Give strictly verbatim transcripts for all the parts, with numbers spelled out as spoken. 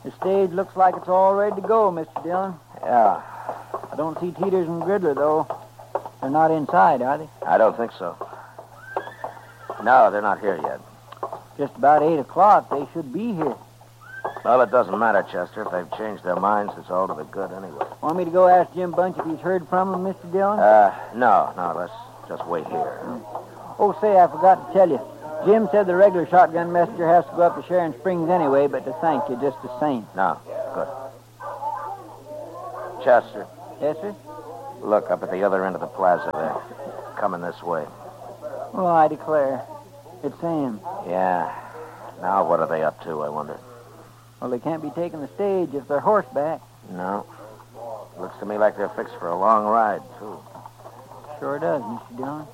The stage looks like it's all ready to go, Mister Dillon. Yeah, I don't see Teeters and Gridler, though. They're not inside, are they? I don't think so. No, they're not here yet. Just about eight o'clock. They should be here. Well, it doesn't matter, Chester. If they've changed their minds, it's all to the good anyway. Want me to go ask Jim Bunch if he's heard from them, Mister Dillon? Uh, no, no, let's just wait here. Oh, say, I forgot to tell you. Jim said the regular shotgun messenger has to go up to Sharon Springs anyway, but to thank you just the same. No, good. Chester, Yes, sir? look up at the other end of the plaza there. Coming this way. Well, I declare. It's Sam. Yeah. Now what are they up to, I wonder? Well, they can't be taking the stage if they're horseback. No. Looks to me like they're fixed for a long ride, too. Sure does, Mister Dillon.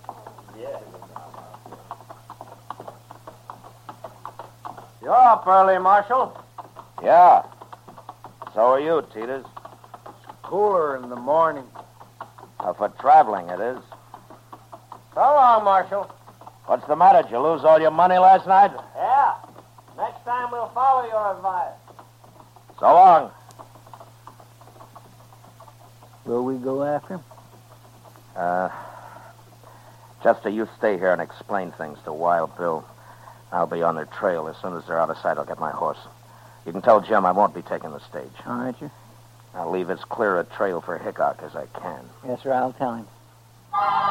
You're up early, Marshal. Yeah. So are you, Teeters. Cooler in the morning. Uh, for traveling, it is. So long, Marshal. What's the matter? Did you lose all your money last night? Yeah. Next time we'll follow your advice. So long. Will we go after him? Uh, Chester, you stay here and explain things to Wild Bill. I'll be on their trail. As soon as they're out of sight, I'll get my horse. You can tell Jim I won't be taking the stage. All right, sir. I'll leave as clear a trail for Hickok as I can. Yes, sir, I'll tell him.